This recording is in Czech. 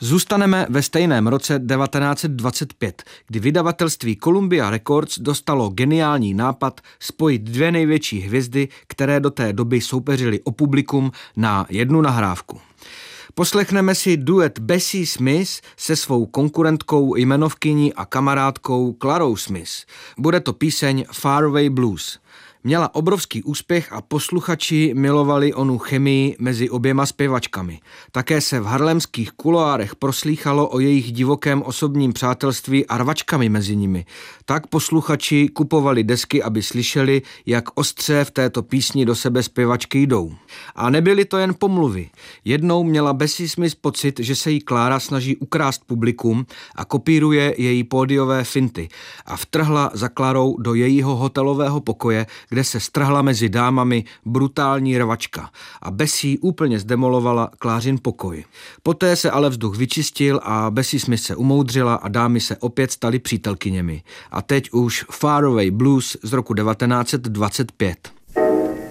Zůstaneme ve stejném roce 1925, kdy vydavatelství Columbia Records dostalo geniální nápad spojit dvě největší hvězdy, které do té doby soupeřily o publikum, na jednu nahrávku. Poslechneme si duet Bessie Smith se svou konkurentkou, jmenovkyní a kamarádkou Clarou Smith. Bude to píseň Faraway Blues. Měla obrovský úspěch a posluchači milovali onu chemii mezi oběma zpěvačkami. Také se v harlemských kuloárech proslýchalo o jejich divokém osobním přátelství a rvačkami mezi nimi. Tak posluchači kupovali desky, aby slyšeli, jak ostře v této písni do sebe zpěvačky jdou. A nebyly to jen pomluvy. Jednou měla Bessie Smith pocit, že se jí Clara snaží ukrást publikum a kopíruje její pódiové finty a vtrhla za Clarou do jejího hotelového pokoje, kde se strhla mezi dámami brutální rvačka a Bessie úplně zdemolovala Clarin pokoj. Poté se ale vzduch vyčistil a Bessie Smith se umoudřila a dámy se opět staly přítelkyněmi. A teď už Faraway Blues z roku 1925.